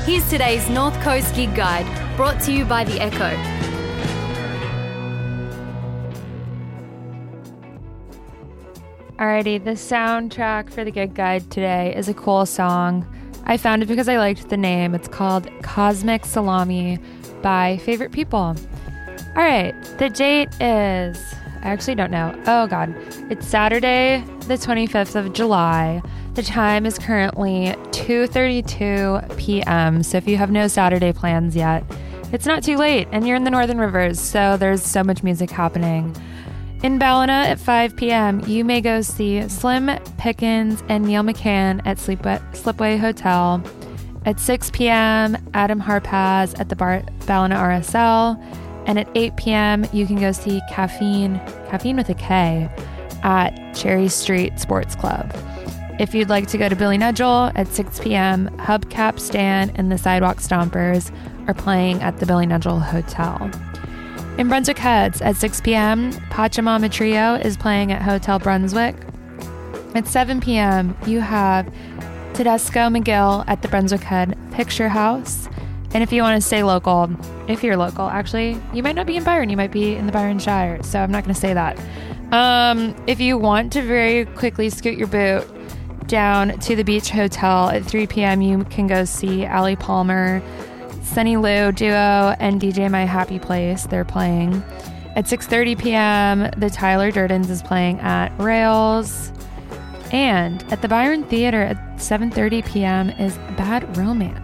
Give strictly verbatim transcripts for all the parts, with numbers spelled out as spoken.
Here's today's North Coast Gig Guide, brought to you by The Echo. Alrighty, the soundtrack for the Gig Guide today is a cool song. I found it because I liked the name. It's called Cosmic Salami by Favorite People. Alright, the date is... I actually don't know. Oh god. It's Saturday, the twenty-fifth of July. The time is currently two thirty-two p.m. So if you have no Saturday plans yet, it's not too late. And you're in the Northern Rivers, so there's so much music happening. In Ballina at five p.m., you may go see Slim Pickens and Neil McCann at Sleepway, Slipway Hotel. At six p.m., Adam Harpaz at the Bar- Ballina R S L. And at eight p.m., you can go see Caffeine, Caffeine with a K, at Cherry Street Sports Club. If you'd like to go to Billy Nudgel, at six p.m., Hubcap Stan and the Sidewalk Stompers are playing at the Billy Nudgel Hotel. In Brunswick Heads, at six p.m., Pachamama Trio is playing at Hotel Brunswick. At seven p.m., you have Tedesco McGill at the Brunswick Head Picture House. And if you want to stay local, if you're local, actually, you might not be in Byron, you might be in the Byron Shire, so I'm not going to say that. Um, if you want to very quickly scoot your boot down to the Beach Hotel at three p.m., you can go see Allie Palmer, Sunny Lou Duo, and D J My Happy Place. They're playing. At six thirty p.m., the Tyler Durdens is playing at Rails. And at the Byron Theater at seven thirty p.m. is Bad Romance.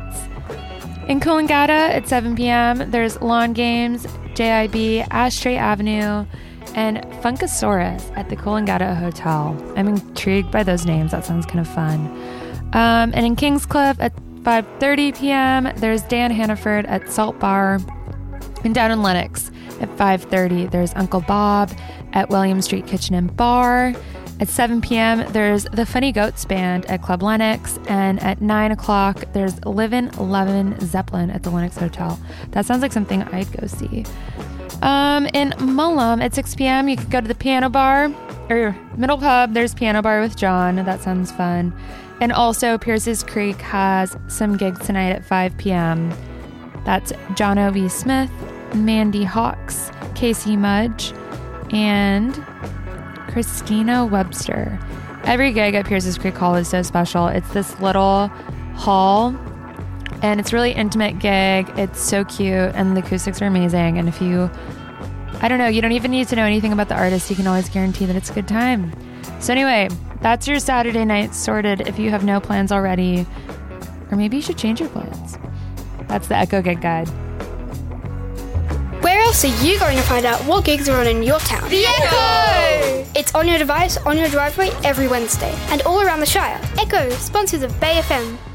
In Coolangatta at seven p.m., there's Lawn Games, J I B, Ashtray Avenue, and Funkasaurus at the Coolangatta Hotel. I'm intrigued by those names. That sounds kind of fun. Um, and in Kingscliff at five thirty p.m., there's Dan Hannaford at Salt Bar. And down in Lenox at five thirty, there's Uncle Bob at William Street Kitchen and Bar. At seven p.m., there's the Funny Goats Band at Club Lenox. And at nine o'clock, there's Livin' Levin Zeppelin at the Lenox Hotel. That sounds like something I'd go see. Um, in Mullum at six p.m., you can go to the Piano Bar, or Middle Pub. There's Piano Bar with John. That sounds fun. And also, Pierce's Creek has some gigs tonight at five p.m. That's John O V. Smith, Mandy Hawks, Casey Mudge, and Christina Webster. Every gig at Pierce's Creek Hall is so special. It's this little hall, and it's a really intimate gig. It's so cute, and the acoustics are amazing. And if you, I don't know, you don't even need to know anything about the artist. You can always guarantee that it's a good time. So anyway, that's your Saturday night sorted if you have no plans already. Or maybe you should change your plans. That's the Echo Gig Guide. Where else are you going to find out what gigs are on in your town? The Echo! It's on your device, on your driveway, every Wednesday. And all around the Shire. Echo, sponsors of Bay F M.